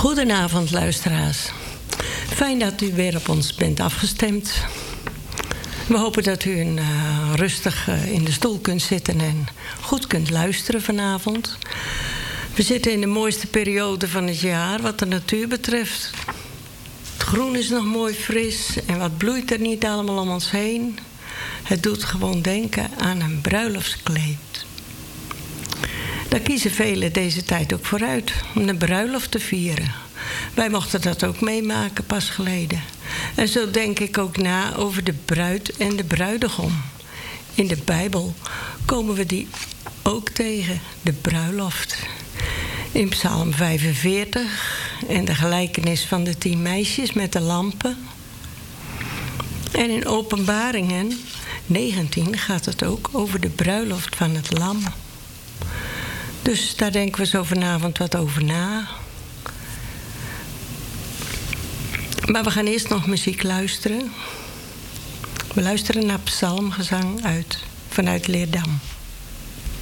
Goedenavond, luisteraars. Fijn dat u weer op ons bent afgestemd. We hopen dat u rustig in de stoel kunt zitten en goed kunt luisteren vanavond. We zitten in de mooiste periode van het jaar wat de natuur betreft. Het groen is nog mooi fris en wat bloeit er niet allemaal om ons heen. Het doet gewoon denken aan een bruiloftskleed. Daar kiezen velen deze tijd ook vooruit om een bruiloft te vieren. Wij mochten dat ook meemaken pas geleden. En zo denk ik ook na over de bruid en de bruidegom. In de Bijbel komen we die ook tegen, de bruiloft. In Psalm 45 en de gelijkenis van de 10 meisjes met de lampen. En in Openbaringen 19 gaat het ook over de bruiloft van het lam. Dus daar denken we zo vanavond wat over na. Maar we gaan eerst nog muziek luisteren. We luisteren naar psalmgezang vanuit Leerdam.